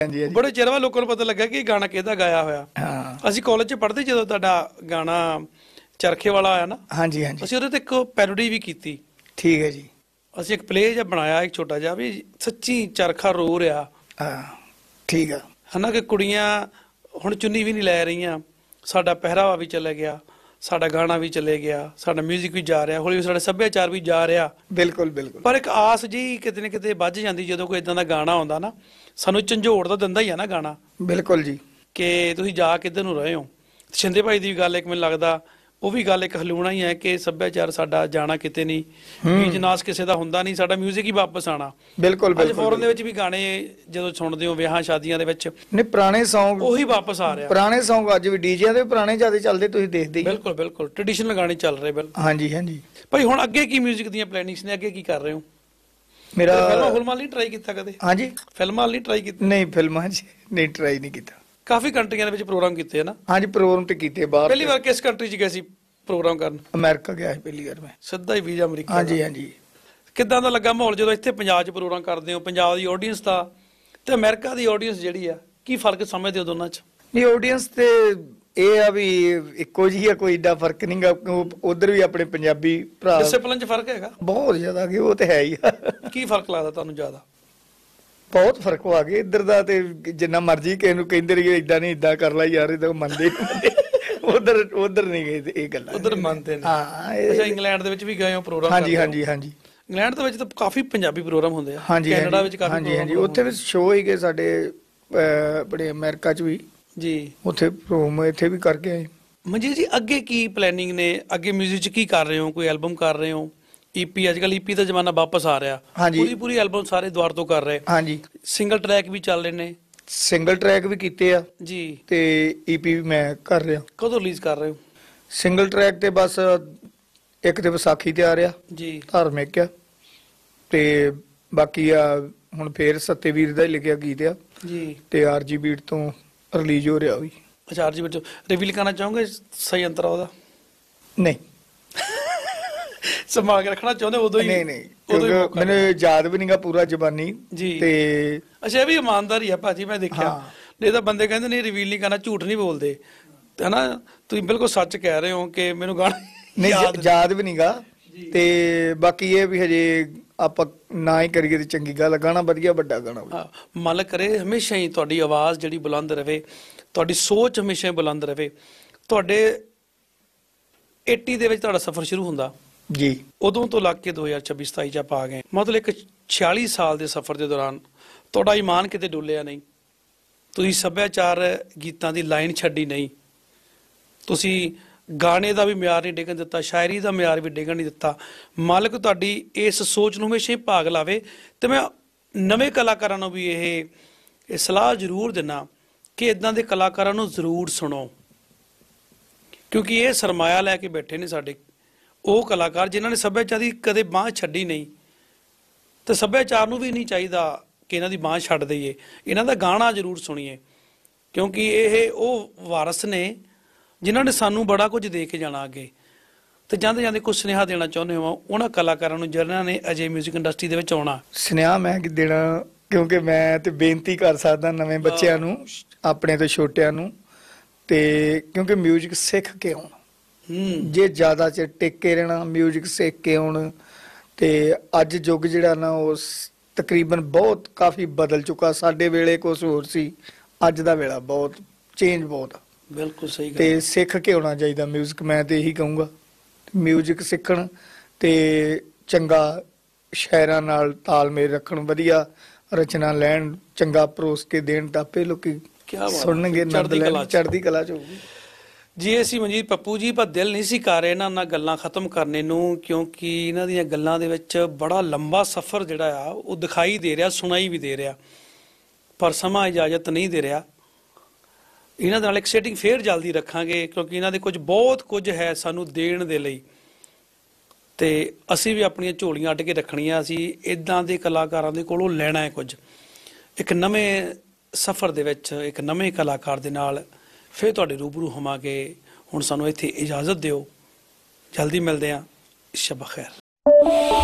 ਹਾਂਜੀ ਬੜੇ ਚਿਰ ਬਾਅਦ ਲੋਕਾਂ ਨੂੰ ਪਤਾ ਲੱਗਾ ਕਿ ਇਹ ਗਾਣਾ ਕਿਹਦਾ ਗਾਇਆ ਹੋਇਆ। ਹਾਂ ਅਸੀਂ ਕਾਲਜ 'ਚ ਪੜ੍ਹਦੇ ਜਦੋਂ ਤੁਹਾਡਾ ਗਾਣਾ ਚਰਖੇ ਵਾਲਾ ਆਇਆ ਨਾ, ਹਾਂਜੀ ਹਾਂਜੀ ਅਸੀਂ ਉਹਦੇ ਤੇ ਇੱਕ ਪੈਰੋਡੀ ਵੀ ਕੀਤੀ। ਠੀਕ ਹੈ ਜੀ। ਅਸੀਂ ਇੱਕ ਪਲੇ ਜਿਹਾ ਬਣਾਇਆ, ਇੱਕ ਛੋਟਾ ਜਿਹਾ, ਵੀ ਸੱਚੀ ਚਰਖਾ ਰੋ ਰਿਹਾ ਹਾਂ ਠੀਕ ਆ। ਹਨਾ, ਕਿ ਕੁੜੀਆਂ ਹੁਣ ਚੁੰਨੀ ਵੀ ਨਹੀਂ ਲੈ ਰਹੀਆਂ, ਸਾਡਾ ਪਹਿਰਾਵਾ ਵੀ ਚਲੇ ਗਿਆ, ਸਾਡਾ ਗਾਣਾ ਵੀ ਚਲੇ ਗਿਆ, ਸਾਡਾ ਮਿਊਜ਼ਿਕ ਵੀ ਜਾ ਰਿਹਾ, ਹੌਲੀ ਸਾਡਾ ਸੱਭਿਆਚਾਰ ਵੀ ਜਾ ਰਿਹਾ। ਬਿਲਕੁਲ ਬਿਲਕੁਲ। ਪਰ ਇੱਕ ਆਸ ਜੀ ਕਿਤੇ ਨਾ ਕਿਤੇ ਵੱਝ ਜਾਂਦੀ ਜਦੋਂ ਕੋਈ ਇਦਾਂ ਦਾ ਗਾਣਾ ਆਉਂਦਾ ਨਾ, ਸਾਨੂੰ ਝੰਜੋੜ ਤਾਂ ਦਿੰਦਾ ਹੀ ਆ ਨਾ ਗਾਣਾ, ਬਿਲਕੁਲ ਜੀ। ਕਿ ਤੁਸੀਂ ਜਾ ਕਿੱਧਰ ਨੂੰ ਰਹੇ ਹੋ। ਸ਼ਿੰਦੇ ਭਾਈ ਦੀ ਵੀ ਗੱਲ ਇੱਕ ਮੈਨੂੰ ਲੱਗਦਾ ਉਹ ਵੀ ਗੱਲ ਇੱਕ ਹਲੂਣਾ ਹੀ ਹੈ ਕਿ ਸੱਭਿਆਚਾਰ ਸਾਡਾ ਜਾਣਾ ਕਿਤੇ ਨਹੀਂ, ਬੀਜ ਨਾਸ ਕਿਸੇ ਦਾ ਹੁੰਦਾ ਨਹੀਂ, ਸਾਡਾ ਮਿਊਜ਼ਿਕ ਹੀ ਵਾਪਸ ਆਣਾ। ਬਿਲਕੁਲ ਅੱਜ ਬਿਲਕੁਲ। ਫੋਰਨ ਦੇ ਵਿੱਚ ਵੀ ਗਾਣੇ ਜਦੋਂ ਸੁਣਦੇ ਹੋ ਵਿਆਹਾਂ ਸ਼ਾਦੀਆਂ ਦੇ ਵਿੱਚ, ਨਹੀਂ ਪੁਰਾਣੇ Song ਉਹੀ ਵਾਪਸ ਆ ਰਿਹਾ। ਪੁਰਾਣੇ Song ਅੱਜ ਵੀ ਡੀਜਿਆਂ ਦੇ ਪੁਰਾਣੇ ਜ਼ਿਆਦਾ ਚੱਲਦੇ, ਤੁਸੀਂ ਦੇਖਦੇ ਹੀ। ਬਿਲਕੁਲ ਬਿਲਕੁਲ ਟ੍ਰੈਡੀਸ਼ਨਲ ਗਾਣੇ ਚੱਲ ਰਹੇ। ਬਿਲਕੁਲ ਹਾਂਜੀ ਹਾਂਜੀ। ਭਾਈ ਹੁਣ ਅੱਗੇ ਕੀ ਮਿਊਜ਼ਿਕ ਦੀਆਂ ਪਲੈਨਿੰਗਸ ਨੇ, ਅੱਗੇ ਕੀ ਕਰ ਰਹੇ ਹੋ? ਮੇਰਾ ਫਿਲਮਾਂ ਲਈ ਟਰਾਈ ਕੀਤਾ ਕਦੇ? ਹਾਂਜੀ ਫਿਲਮਾਂ ਲਈ ਟਰਾਈ ਕੀਤਾ? ਨਹੀਂ ਫਿਲਮਾਂ 'ਚ ਨਹੀਂ ਟਰਾਈ ਨਹੀਂ ਕੀਤਾ। ਕਾਫੀ ਕੰਟਰੀਆਂ ਦੇ ਵਿੱਚ ਪ੍ਰੋਗਰਾਮ ਕੀਤੇ ਹੈ ਨਾ? ਹਾਂਜੀ ਪ੍ਰੋਗਰਾਮ ਤੇ ਕੀਤੇ ਬਾਹਰ। ਪਹਿਲੀ ਵਾਰ ਕਿਸ ਕੰਟਰੀ 'ਚ ਗਏ ਸੀ ਪ੍ਰੋਗਰਾਮ ਕਰਨ? ਅਮਰੀਕਾ ਗਿਆ ਸੀ ਪਹਿਲੀ ਵਾਰ ਮੈਂ। ਸਿੱਧਾ ਹੀ ਵੀਜ਼ਾ ਅਮਰੀਕਾ ਦਾ। ਹਾਂਜੀ ਹਾਂਜੀ। ਕਿੱਦਾਂ ਦਾ ਲੱਗਾ ਮਾਹੌਲ ਜਦੋਂ ਇੱਥੇ ਪੰਜਾਬ 'ਚ ਪ੍ਰੋਗਰਾਮ ਕਰਦੇ ਹੋ? ਪੰਜਾਬ ਦੀ ਆਡੀਅנס ਦਾ ਤੇ ਅਮਰੀਕਾ ਦੀ ਆਡੀਅנס ਜਿਹੜੀ ਆ, ਕੀ ਫਰਕ ਸਮਝਦੇ ਹੋ ਦੋਨਾਂ 'ਚ? ਨਹੀਂ ਆਡੀਅנס ਤੇ ਇਹ ਆ ਵੀ ਇੱਕੋ ਜਿਹੀ ਆ, ਕੋਈ ਏਡਾ ਫਰਕ ਨਹੀਂ ਗਾ। ਉਧਰ ਵੀ ਆਪਣੇ ਪੰਜਾਬੀ ਭਰਾ ਡਿਸਪਲਿਨ 'ਚ ਫਰਕ ਹੈਗਾ ਬਹੁਤ ਜ਼ਿਆਦਾ ਕਿ ਉਹ ਤੇ ਹੈ ਹੀ ਆ। ਕੀ ਫਰਕ ਲੱਗਦਾ ਤੁਹਾਨੂੰ ਜ਼ਿਆਦਾ? ਬਹੁਤ ਫਰਕ ਆ ਗਿਆ ਇੱਧਰ ਦਾ ਤੇ ਜਿੰਨਾ ਮਰਜ਼ੀ ਕਿਸੇ ਨੂੰ ਕਹਿੰਦੇ ਰਹੀਏ ਇਦਾਂ ਨਹੀਂ ਇਦਾਂ ਕਰ ਲੈ ਯਾਰ, ਇਹ ਤਾਂ ਮੰਨਦੇ ਉਧਰ ਨਹੀਂ ਗਏ ਇਹ ਗੱਲਾਂ। ਉਧਰ ਮੰਨਦੇ ਨੇ। ਹਾਂ ਅੱਛਾ ਇੰਗਲੈਂਡ ਦੇ ਵਿੱਚ ਵੀ ਗਏ ਹੋ ਪ੍ਰੋਗਰਾਮ? ਹਾਂਜੀ ਹਾਂਜੀ ਹਾਂਜੀ। ਇੰਗਲੈਂਡ ਦੇ ਵਿੱਚ ਤਾਂ ਕਾਫੀ ਪੰਜਾਬੀ ਪ੍ਰੋਗਰਾਮ ਹੁੰਦੇ ਆ। ਹਾਂਜੀ ਕੈਨੇਡਾ ਵਿੱਚ ਕਾਫੀ ਹਾਂਜੀ ਹਾਂਜੀ। ਉੱਥੇ ਵੀ ਸ਼ੋਅ ਹੀ ਗਏ ਸਾਡੇ, ਆਪਣੇ ਅਮਰੀਕਾ 'ਚ ਵੀ ਜੀ। ਉੱਥੇ ਪ੍ਰੋਗਰਾਮ ਇੱਥੇ ਵੀ ਕਰਕੇ ਆਏ। ਮਨਜੀਤ ਜੀ ਅੱਗੇ ਕੀ ਪਲੈਨਿੰਗ ਨੇ? ਅੱਗੇ ਮਿਊਜ਼ਿਕ 'ਚ ਕੀ ਕਰ ਰਹੇ ਹੋ? ਕੋਈ ਐਲਬਮ ਕਰ ਰਹੇ ਹੋ? ਈਪੀ, ਅੱਜ ਕੱਲ੍ਹ ਈਪੀ ਦਾ ਜ਼ਮਾਨਾ ਵਾਪਸ ਆ ਰਿਹਾ। ਹਾਂਜੀ। ਪੂਰੀ ਐਲਬਮ ਸਾਰੇ ਦੁਆਰ ਤੋਂ ਕਰ ਰਹੇ। ਹਾਂਜੀ ਸਿੰਗਲ ਟਰੈਕ ਵੀ ਚੱਲ ਰਹੇ ਨੇ? ਸਿੰਗਲ ਟਰੈਕ ਵੀ ਕੀਤੇ ਆ ਜੀ। ਤੇ ਈਪੀ ਵੀ ਮੈਂ ਕਰ ਰਿਹਾ। ਕਦੋਂ ਰਿਲੀਜ਼ ਕਰ ਰਹੇ ਹੋ? ਸਿੰਗਲ ਟਰੈਕ ਤੇ ਬਸ ਇੱਕ ਤੇ ਵਿਸਾਖੀ ਤੇ ਆ ਰਿਹਾ ਜੀ। ਧਾਰਮਿਕ ਆ, ਤੇ ਬਾਕੀ ਆ ਹੁਣ ਫੇਰ ਸੱਤੇਵੀਰ ਦਾ ਹੀ ਲਿਖਿਆ ਗੀਤ ਆ ਜੀ। ਤੇ ਆਰਜੀ ਬੀਟ ਤੋਂ ਰਿਲੀਜ਼ ਹੋ ਰਿਹਾ ਉਹ ਵੀ। ਅੱਛਾ ਆਰਜੀ ਵਿੱਚ ਰਿਵੀਲ ਕਰਨਾ ਚਾਹੋਗੇ ਸਹੀ ਅੰਤਰਾ ਉਹਦਾ? ਨਹੀਂ ਸੰਭਾਲ ਕੇ ਰੱਖਣਾ ਚਾਹੁੰਦੇ ਉਦੋਂ ਹੀ? ਨਹੀਂ ਨਹੀਂ, ਉਦੋਂ ਹੀ ਕਿਉਂਕਿ ਮੈਨੂੰ ਯਾਦ ਵੀ ਨਹੀਂਗਾ ਪੂਰਾ ਜ਼ਬਾਨੀ ਜੀ। ਤੇ ਅੱਛਾ ਇਹ ਵੀ ਇਮਾਨਦਾਰੀ ਆ ਭਾਜੀ, ਮੈਂ ਦੇਖਿਆ। ਨਹੀਂ ਤਾਂ ਬੰਦੇ ਕਹਿੰਦੇ ਨਹੀਂ ਰਿਵੀਲ ਨਹੀਂ ਕਰਨਾ, ਝੂਠ ਨਹੀਂ ਬੋਲਦੇ, ਹਨਾ? ਤੁਸੀਂ ਬਿਲਕੁਲ ਸੱਚ ਕਹਿ ਰਹੇ ਹੋ ਕਿ ਮੈਨੂੰ ਗਾਣਾ ਨਹੀਂ ਯਾਦ ਵੀ ਨਹੀਂਗਾ। ਤੇ ਬਾਕੀ ਇਹ ਵੀ ਹਜੇ ਆਪਾਂ ਨਾ ਹੀ ਕਰੀਏ ਤੇ ਚੰਗੀ ਗੱਲ। ਗਾਣਾ ਵਧੀਆ ਵੱਡਾ ਗਾਣਾ ਹੋਵੇ। ਮਾਲਕ ਕਰੇ ਹਮੇਸ਼ਾ ਹੀ ਤੁਹਾਡੀ ਆਵਾਜ਼ ਜਿਹੜੀ ਬੁਲੰਦ ਰਵੇ, ਤੁਹਾਡੀ ਸੋਚ ਹਮੇਸ਼ਾ ਹੀ ਬੁਲੰਦ ਰਵੇ। ਤੁਹਾਡੇ 80 ਦੇ ਵਿੱਚ ਤੁਹਾਡਾ ਸਫ਼ਰ ਸ਼ੁਰੂ ਹੁੰਦਾ ਜੀ, ਉਦੋਂ ਤੋਂ ਲੱਗ ਕੇ 2026-27 ਚ ਆਪਾਂ ਆ ਗਏ। ਮਤਲਬ ਇੱਕ 46 ਸਾਲ ਦੇ ਸਫ਼ਰ ਦੇ ਦੌਰਾਨ ਤੁਹਾਡਾ ਈਮਾਨ ਕਿਤੇ ਡੁੱਲਿਆ ਨਹੀਂ। ਤੁਸੀਂ ਸੱਭਿਆਚਾਰ ਗੀਤਾਂ ਦੀ ਲਾਈਨ ਛੱਡੀ ਨਹੀਂ। ਤੁਸੀਂ ਗਾਣੇ ਦਾ ਵੀ ਮਿਆਰ ਨਹੀਂ ਡਿੱਗਣ ਦਿੱਤਾ, ਸ਼ਾਇਰੀ ਦਾ ਮਿਆਰ ਵੀ ਡਿੱਗਣ ਨਹੀਂ ਦਿੱਤਾ। ਮਾਲਕ ਤੁਹਾਡੀ ਇਸ ਸੋਚ ਨੂੰ ਹਮੇਸ਼ਾ ਹੀ ਭਾਗ ਲਾਵੇ। ਤੇ ਮੈਂ ਨਵੇਂ ਕਲਾਕਾਰਾਂ ਨੂੰ ਵੀ ਇਹ ਸਲਾਹ ਜ਼ਰੂਰ ਦਿੰਦਾ ਕਿ ਇਦਾਂ ਦੇ ਕਲਾਕਾਰਾਂ ਨੂੰ ਜ਼ਰੂਰ ਸੁਣੋ, ਕਿਉਂਕਿ ਇਹ ਸਰਮਾਇਆ ਲੈ ਕੇ ਬੈਠੇ ਨੇ ਸਾਡੇ ਉਹ ਕਲਾਕਾਰ ਜਿਨ੍ਹਾਂ ਨੇ ਸੱਭਿਆਚਾਰ ਦੀ ਕਦੇ ਬਾਂਹ ਛੱਡੀ ਨਹੀਂ। ਤੇ ਸੱਭਿਆਚਾਰ ਨੂੰ ਵੀ ਨਹੀਂ ਚਾਹੀਦਾ ਕਿ ਇਹਨਾਂ ਦੀ ਬਾਂਹ ਛੱਡ ਦਈਏ। ਇਹਨਾਂ ਦਾ ਗਾਣਾ ਜ਼ਰੂਰ ਸੁਣੀਏ, ਕਿਉਂਕਿ ਇਹ ਉਹ ਵਾਰਸ ਨੇ ਜਿਨ੍ਹਾਂ ਨੇ ਸਾਨੂੰ ਬੜਾ ਕੁਝ ਦੇ ਕੇ ਜਾਣਾ ਅੱਗੇ। ਤੇ ਜਾਂਦੇ ਜਾਂਦੇ ਕੁਝ ਸੁਨੇਹਾ ਦੇਣਾ ਚਾਹੁੰਦੇ ਹੋ ਉਹਨਾਂ ਕਲਾਕਾਰਾਂ ਨੂੰ ਜਿਨ੍ਹਾਂ ਨੇ ਅਜੇ ਮਿਊਜ਼ਿਕ ਇੰਡਸਟਰੀ ਦੇ ਵਿੱਚ ਆਉਣਾ? ਸੁਨੇਹਾ ਮੈਂ ਕੀ ਦੇਣਾ, ਕਿਉਂਕਿ ਮੈਂ ਤੇ ਬੇਨਤੀ ਕਰ ਸਕਦਾ ਨਵੇਂ ਬੱਚਿਆਂ ਨੂੰ, ਆਪਣੇ ਤੋਂ ਛੋਟਿਆਂ ਨੂੰ, ਤੇ ਕਿਉਂਕਿ ਮਿਊਜ਼ਿਕ ਸਿੱਖ ਕੇ ਆਉਣ। ਜੇ ਜ਼ਿਆਦਾ ਚਿਰ ਟਿਕ ਕੇ ਰਹਿਣਾ, ਮਿਊਜ਼ਿਕ ਸਿੱਖ ਕੇ ਆਉਣ। ਤੇ ਅੱਜ ਯੁੱਗ ਜਿਹੜਾ ਨਾ ਉਹ ਤਕਰੀਬਨ ਬਹੁਤ ਕਾਫੀ ਬਦਲ ਚੁੱਕਾ। ਸਾਡੇ ਵੇਲੇ ਕੁਛ ਹੋਰ ਸੀ, ਅੱਜ ਦਾ ਵੇਲਾ ਬਹੁਤ ਚੇਂਜ ਬਹੁਤ। ਬਿਲਕੁਲ ਸਹੀ ਗੱਲ। ਤੇ ਸਿੱਖ ਕੇ ਆਉਣਾ ਚਾਹੀਦਾ ਮਿਊਜ਼ਿਕ। ਮੈਂ ਤੇ ਇਹੀ ਕਹੂੰਗਾ ਮਿਊਜ਼ਿਕ ਸਿੱਖਣ ਤੇ ਚੰਗਾ ਸ਼ਾਇਰਾਂ ਨਾਲ ਤਾਲਮੇਲ ਰੱਖਣ, ਵਧੀਆ ਰਚਨਾ ਲੈਣ, ਚੰਗਾ ਪਰੋਸ ਕੇ ਦੇਣ, ਤਾਂ ਆਪੇ ਲੋਕੀ ਸੁਣਨਗੇ, ਨੰਦ ਲੈਣ, ਚੜ੍ਹਦੀ ਕਲਾ ਚ ਹੋਊਗੀ। ਜੀ ਅਸੀਂ ਮਨਜੀਤ ਪੱਪੂ ਜੀ, ਪਰ ਦਿਲ ਨਹੀਂ ਸੀ ਕਰ ਰਹੇ ਇਹਨਾਂ ਗੱਲਾਂ ਖਤਮ ਕਰਨੇ ਨੂੰ, ਕਿਉਂਕਿ ਇਹਨਾਂ ਦੀਆਂ ਗੱਲਾਂ ਦੇ ਵਿੱਚ ਬੜਾ ਲੰਬਾ ਸਫ਼ਰ ਜਿਹੜਾ ਆ ਉਹ ਦਿਖਾਈ ਦੇ ਰਿਹਾ, ਸੁਣਾਈ ਵੀ ਦੇ ਰਿਹਾ, ਪਰ ਸਮਾਂ ਇਜਾਜ਼ਤ ਨਹੀਂ ਦੇ ਰਿਹਾ। ਇਹਨਾਂ ਨਾਲ ਇੱਕ ਸੈਟਿੰਗ ਫੇਰ ਜਲਦੀ ਰੱਖਾਂਗੇ, ਕਿਉਂਕਿ ਇਹਨਾਂ ਦੇ ਬਹੁਤ ਕੁਝ ਹੈ ਸਾਨੂੰ ਦੇਣ ਦੇ ਲਈ, ਤੇ ਅਸੀਂ ਵੀ ਆਪਣੀਆਂ ਝੋਲੀਆਂ ਅੱਡ ਕੇ ਰੱਖਣੀਆਂ। ਅਸੀਂ ਇੱਦਾਂ ਦੇ ਕਲਾਕਾਰਾਂ ਦੇ ਕੋਲੋਂ ਲੈਣਾ ਹੈ ਕੁਝ। ਇੱਕ ਨਵੇਂ ਸਫ਼ਰ ਦੇ ਵਿੱਚ ਇੱਕ ਨਵੇਂ ਕਲਾਕਾਰ ਦੇ ਨਾਲ ਫਿਰ ਤੁਹਾਡੇ ਰੂਬਰੂ ਹੋਵਾਂਗੇ। ਹੁਣ ਸਾਨੂੰ ਇੱਥੇ ਇਜਾਜ਼ਤ ਦਿਓ, ਜਲਦੀ ਮਿਲਦੇ ਹਾਂ। ਸ਼ਬ ਖੈਰ।